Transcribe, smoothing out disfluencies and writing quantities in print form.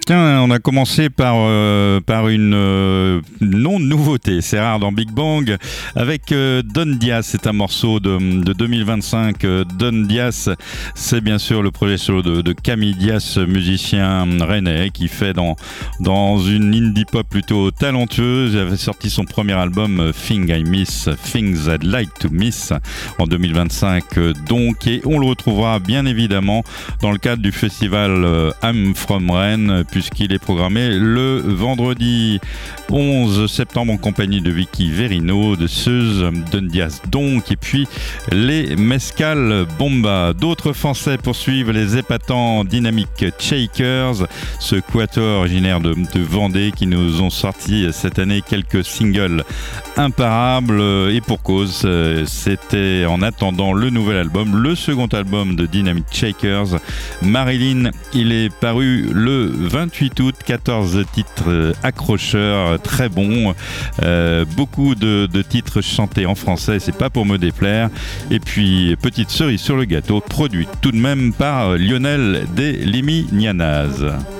Tiens, on a commencé par une non-nouveauté, c'est rare dans Big Bang, avec Don Diaz. C'est un morceau de 2025. Don Diaz, c'est bien sûr le projet solo de Camille Diaz, musicien rennais, qui fait dans une indie pop plutôt talentueuse. Il avait sorti son premier album Things I'd Like to Miss en 2025 donc, et on le retrouvera bien évidemment dans le cadre du festival I'm From Rennes, puisqu'il est programmé le vendredi 11 septembre en compagnie de Vicky Verino, de Suze, Don Diaz donc, et puis les Mescal Bomba. D'autres Français poursuivent les épatants Dynamic Shakers, ce quatuor originaire de Vendée qui nous ont sorti cette année quelques singles imparables, et pour cause, c'était en attendant le nouvel album, le second album de Dynamic Shakers, Marilyn. Il est paru le 28 août, 14 titres accrocheurs, très bons, beaucoup de titres chantés en français, c'est pas pour me déplaire, et puis petite cerise sur le gâteau, produit tout de même par Lionel des Limignanas.